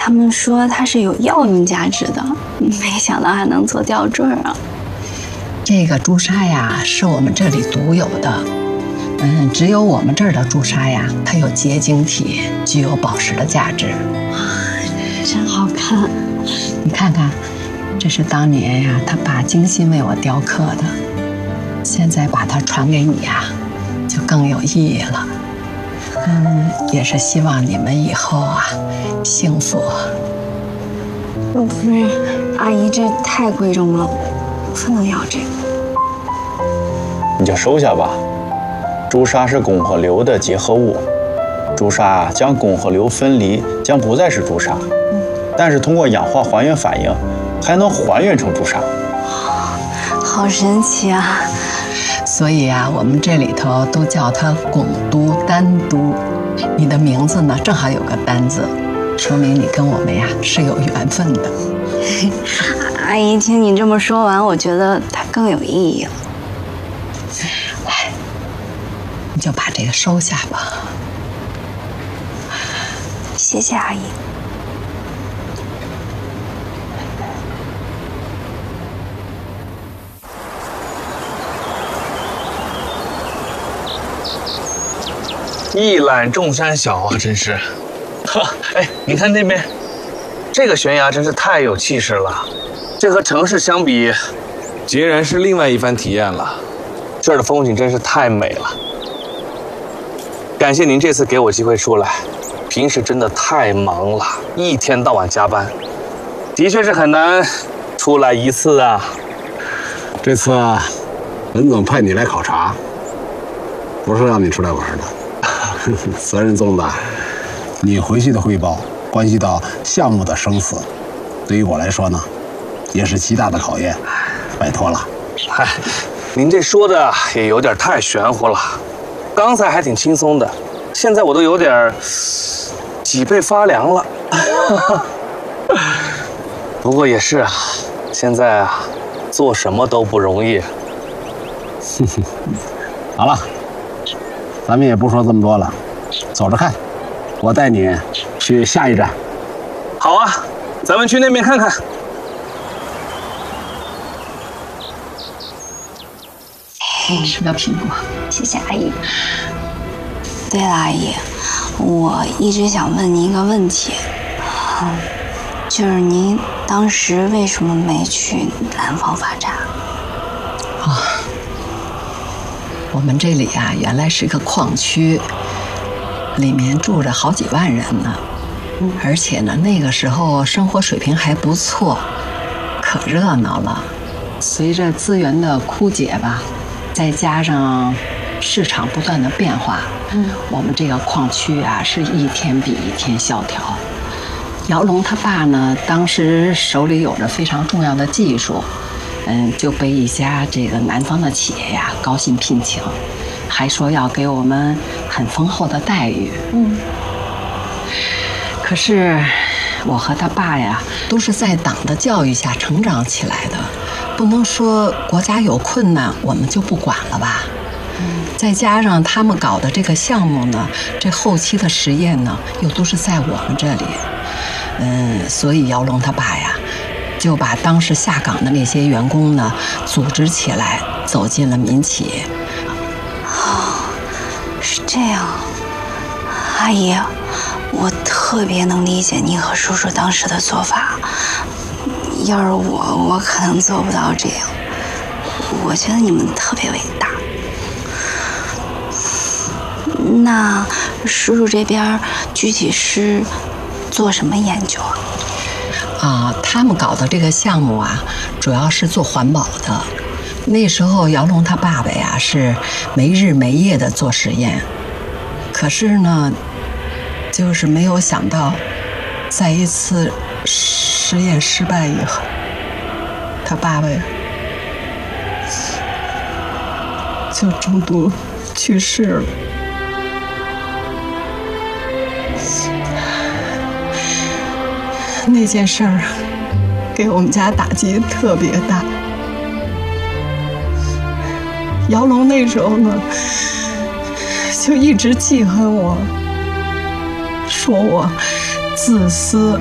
他们说它是有药用价值的，没想到还能做吊坠啊。 这个朱砂呀，是我们这里独有的。只有我们这儿的朱砂呀，它有结晶体，具有宝石的价值。 真好看。 你看看，这是当年呀，他爸精心为我雕刻的。现在把它传给你呀，就更有意义了。也是希望你们以后啊，幸福。 不是，阿姨，这太贵重了，不能要这个。 你就收下吧。朱砂是汞和硫的结合物，朱砂将汞和硫分离，将不再是朱砂。但是通过氧化还原反应，还能还原成朱砂。 好神奇啊！ 所以啊，我们这里头都叫它汞都丹都。你的名字呢，正好有个丹字，说明你跟我们呀是有缘分的。 阿姨，听你这么说完，我觉得它更有意义了。 来，你就把这个收下吧。 谢谢阿姨。 一览众山小啊，真是。呵，哎，你看那边，这个悬崖真是太有气势了。这和城市相比，截然是另外一番体验了。这儿的风景真是太美了。感谢您这次给我机会出来，平时真的太忙了，一天到晚加班，的确是很难出来一次啊。 这次文总派你来考察，不是让你出来玩的。责任重大，你回去的汇报关系到项目的生死，对于我来说呢，也是极大的考验，拜托了。 嗨，您这说的也有点太玄乎了。刚才还挺轻松的，现在我都有点脊背发凉了。不过也是啊，现在啊，做什么都不容易。 好了。咱们也不说这么多了，走着看，我带你去下一站。 好啊，咱们去那边看看。 吃个苹果， 谢谢阿姨。对了，阿姨，我一直想问您一个问题，就是您当时为什么没去南方发展？ 我们这里啊，原来是个矿区，里面住着好几万人呢。而且呢，那个时候生活水平还不错，可热闹了。随着资源的枯竭吧，再加上市场不断的变化，我们这个矿区啊，是一天比一天萧条。姚龙他爸呢，当时手里有着非常重要的技术。就被一家这个南方的企业呀高薪聘请，还说要给我们很丰厚的待遇。可是我和他爸呀都是在党的教育下成长起来的，不能说国家有困难我们就不管了吧。再加上他们搞的这个项目呢，这后期的实验呢又都是在我们这里。所以姚龙他爸呀就把当时下岗的那些员工呢组织起来，走进了民企。 是这样，阿姨，我特别能理解您和叔叔当时的做法。要是我可能做不到这样。我觉得你们特别伟大。那叔叔这边具体是做什么研究啊？ 他们搞的这个项目啊，主要是做环保的。那时候姚龙他爸爸呀是没日没夜的做实验，可是呢，就是没有想到，在一次实验失败以后，他爸爸呀就中毒去世了。那件事儿给我们家打击特别大。姚龙那时候呢，就一直记恨我，说我自私